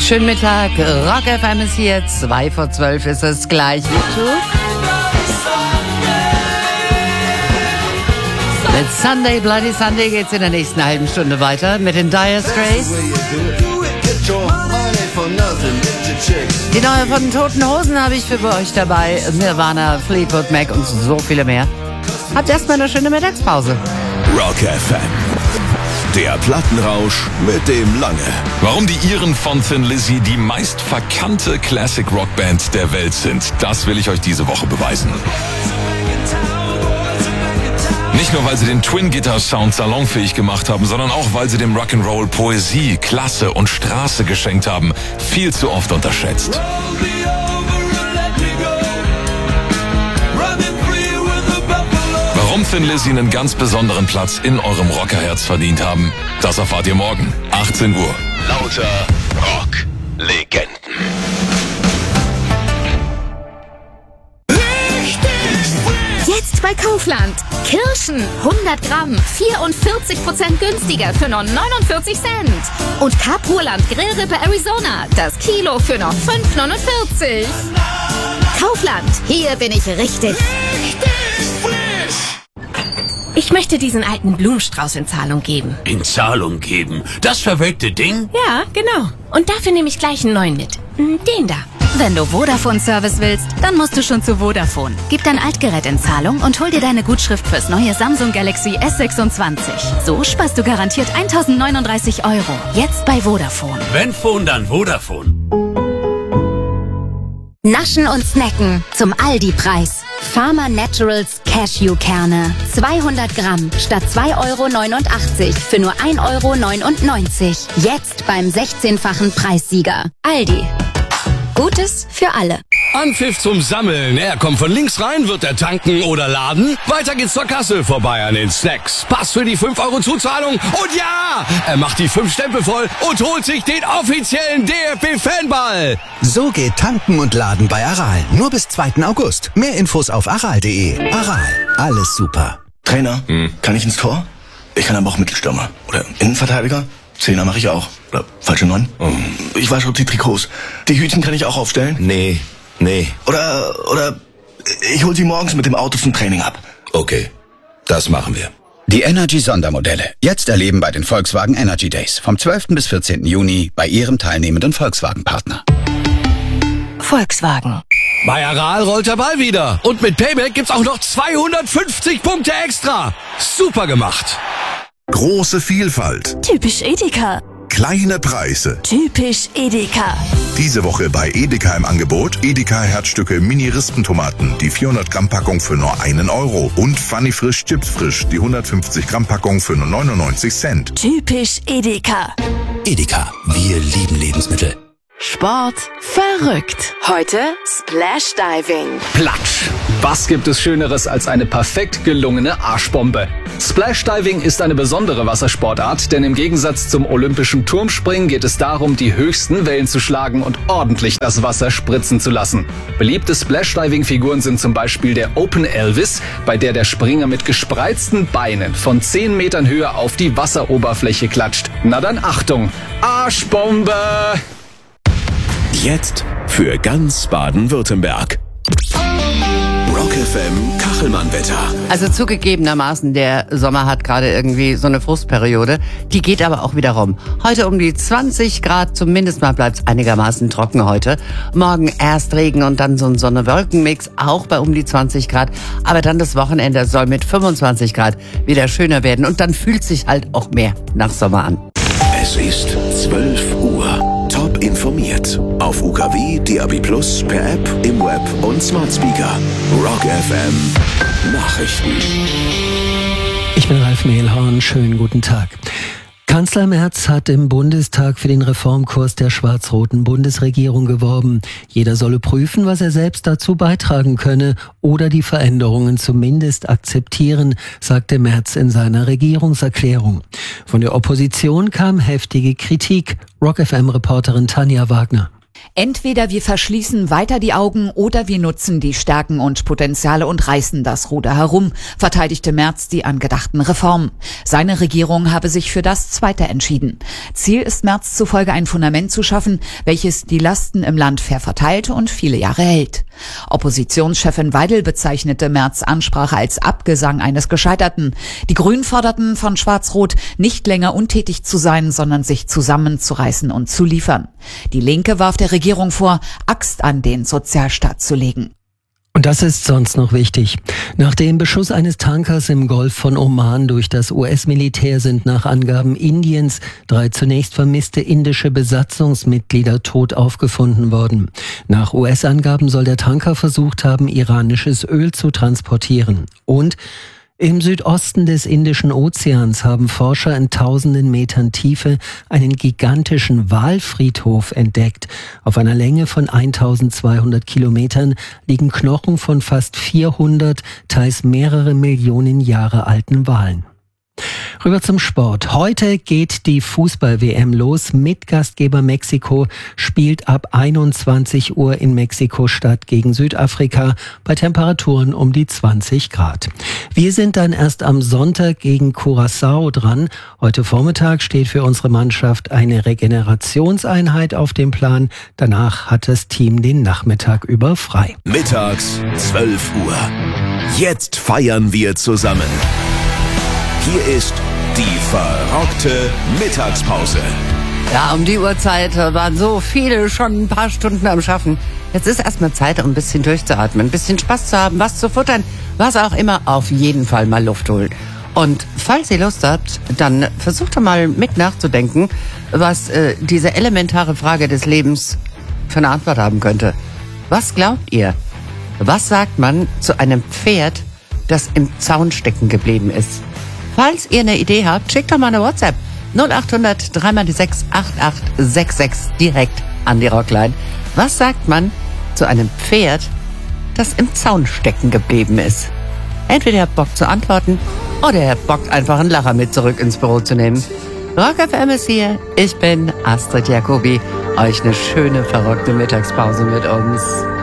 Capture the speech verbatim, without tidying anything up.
Schönen Mittag, Rock F M ist hier, zwei vor zwölf ist es gleich. YouTube. Mit Sunday, Bloody Sunday geht's in der nächsten halben Stunde weiter mit den Dire Straits. Die neue von den Toten Hosen habe ich für euch dabei. Nirvana, Fleetwood Mac und so viele mehr. Habt erstmal eine schöne Mittagspause. Rock F M. Der Plattenrausch mit dem Lange. Warum die Iren von Thin Lizzy die meist verkannte Classic-Rock-Band der Welt sind, das will ich euch diese Woche beweisen. Nicht nur, weil sie den Twin-Guitar-Sound salonfähig gemacht haben, sondern auch, weil sie dem Rock'n'Roll Poesie, Klasse und Straße geschenkt haben. Viel zu oft unterschätzt. Warum Thin Lizzy einen ganz besonderen Platz in eurem Rockerherz verdient haben, das erfahrt ihr morgen, achtzehn Uhr. Lauter Rock-Legenden. Jetzt bei Kaufland. Kirschen hundert Gramm, vierundvierzig Prozent günstiger für nur neunundvierzig Cent. Und Kapurland Grillrippe Arizona, das Kilo für noch fünf neunundvierzig. Kaufland, hier bin ich richtig. Ich möchte diesen alten Blumenstrauß in Zahlung geben. In Zahlung geben? Das verwelkte Ding? Ja, genau. Und dafür nehme ich gleich einen neuen mit. Den da. Wenn du Vodafone-Service willst, dann musst du schon zu Vodafone. Gib dein Altgerät in Zahlung und hol dir deine Gutschrift fürs neue Samsung Galaxy S sechsundzwanzig. So sparst du garantiert eintausendneununddreißig Euro. Jetzt bei Vodafone. Wenn Phone, dann Vodafone. Naschen und Snacken zum Aldi-Preis. Farmer Naturals Cashewkerne. zweihundert Gramm statt zwei Euro neunundachtzig für nur ein Euro neunundneunzig. Jetzt beim sechzehnfachen Preissieger. Aldi. Gutes für alle. Anpfiff zum Sammeln. Er kommt von links rein, wird er tanken oder laden. Weiter geht's zur Kasse, vorbei an den Snacks. Pass für die fünf Euro Zuzahlung. Und ja, er macht die fünf Stempel voll und holt sich den offiziellen D F B-Fanball. So geht tanken und laden bei Aral. Nur bis zweiten August. Mehr Infos auf aral punkt de. Aral. Alles super. Trainer, hm. kann ich ins Tor? Ich kann aber auch Mittelstürmer. Oder Innenverteidiger. Zehner mache ich auch. Oder falsche Neun. Oh. Ich wasche die Trikots. Die Hütchen kann ich auch aufstellen? Nee, nee. Oder, oder ich hol sie morgens mit dem Auto zum Training ab. Okay, das machen wir. Die Energy-Sondermodelle. Jetzt erleben bei den Volkswagen Energy Days. Vom zwölften bis vierzehnten Juni bei Ihrem teilnehmenden Volkswagen-Partner. Volkswagen. Bei Aral rollt der Ball wieder. Und mit Payback gibt's auch noch zweihundertfünfzig Punkte extra. Super gemacht. Große Vielfalt. Typisch Edeka. Kleine Preise. Typisch Edeka. Diese Woche bei Edeka im Angebot Edeka Herzstücke Mini-Rispentomaten, die vierhundert Gramm Packung für nur einen Euro. Und Funny Frisch Chips Frisch, die hundertfünfzig Gramm Packung für nur neunundneunzig Cent. Typisch Edeka. Edeka, wir lieben Lebensmittel. Sport verrückt. Heute Splash Diving. Platsch. Was gibt es Schöneres als eine perfekt gelungene Arschbombe? Splash Diving ist eine besondere Wassersportart, denn im Gegensatz zum olympischen Turmspringen geht es darum, die höchsten Wellen zu schlagen und ordentlich das Wasser spritzen zu lassen. Beliebte Splash Diving Figuren sind zum Beispiel der Open Elvis, bei der der Springer mit gespreizten Beinen von zehn Metern Höhe auf die Wasseroberfläche klatscht. Na dann Achtung, Arschbombe! Jetzt für ganz Baden-Württemberg. Rock F M Kachelmann-Wetter. Also zugegebenermaßen, der Sommer hat gerade irgendwie so eine Frustperiode. Die geht aber auch wieder rum. Heute um die zwanzig Grad, zumindest mal bleibt es einigermaßen trocken heute. Morgen erst Regen und dann so ein Sonne-Wolken-Mix, auch bei um die zwanzig Grad. Aber dann das Wochenende soll mit fünfundzwanzig Grad wieder schöner werden. Und dann fühlt sich halt auch mehr nach Sommer an. Es ist zwölf Uhr. Top informiert. Auf U K W, D A B Plus, per App, im Web und Smart Speaker. Rock F M. Nachrichten. Ich bin Ralf Mehlhorn. Schönen guten Tag. Kanzler Merz hat im Bundestag für den Reformkurs der schwarz-roten Bundesregierung geworben. Jeder solle prüfen, was er selbst dazu beitragen könne oder die Veränderungen zumindest akzeptieren, sagte Merz in seiner Regierungserklärung. Von der Opposition kam heftige Kritik. Rock F M-Reporterin Tanja Wagner. Entweder wir verschließen weiter die Augen oder wir nutzen die Stärken und Potenziale und reißen das Ruder herum, verteidigte Merz die angedachten Reformen. Seine Regierung habe sich für das Zweite entschieden. Ziel ist Merz zufolge ein Fundament zu schaffen, welches die Lasten im Land fair verteilt und viele Jahre hält. Oppositionschefin Weidel bezeichnete Merz' Ansprache als Abgesang eines Gescheiterten. Die Grünen forderten von Schwarz-Rot, nicht länger untätig zu sein, sondern sich zusammenzureißen und zu liefern. Die Linke warf der Regierung vor, Axt an den Sozialstaat zu legen. Und das ist sonst noch wichtig. Nach dem Beschuss eines Tankers im Golf von Oman durch das U S-Militär sind nach Angaben Indiens drei zunächst vermisste indische Besatzungsmitglieder tot aufgefunden worden. Nach U S-Angaben soll der Tanker versucht haben, iranisches Öl zu transportieren. Und im Südosten des Indischen Ozeans haben Forscher in tausenden Metern Tiefe einen gigantischen Walfriedhof entdeckt. Auf einer Länge von eintausendzweihundert Kilometern liegen Knochen von fast vierhundert, teils mehrere Millionen Jahre alten Walen. Rüber zum Sport. Heute geht die Fußball-W M los. Mitgastgeber Mexiko spielt ab einundzwanzig Uhr in Mexiko-Stadt gegen Südafrika bei Temperaturen um die zwanzig Grad. Wir sind dann erst am Sonntag gegen Curaçao dran. Heute Vormittag steht für unsere Mannschaft eine Regenerationseinheit auf dem Plan. Danach hat das Team den Nachmittag über frei. Mittags zwölf Uhr. Jetzt feiern wir zusammen. Hier ist die verrockte Mittagspause. Ja, um die Uhrzeit waren so viele schon ein paar Stunden am Schaffen. Jetzt ist erstmal Zeit, um ein bisschen durchzuatmen, ein bisschen Spaß zu haben, was zu futtern, was auch immer, auf jeden Fall mal Luft holen. Und falls ihr Lust habt, dann versucht doch mal mit nachzudenken, was äh, diese elementare Frage des Lebens für eine Antwort haben könnte. Was glaubt ihr? Was sagt man zu einem Pferd, das im Zaun stecken geblieben ist? Falls ihr eine Idee habt, schickt doch mal eine WhatsApp. null acht hundert drei mal die sechs acht acht sechs sechs direkt an die Rockline. Was sagt man zu einem Pferd, das im Zaun stecken geblieben ist? Entweder ihr habt Bock zu antworten oder ihr habt Bock, einfach einen Lacher mit zurück ins Büro zu nehmen. Rock F M ist hier. Ich bin Astrid Jacobi. Euch eine schöne, verrückte Mittagspause mit uns.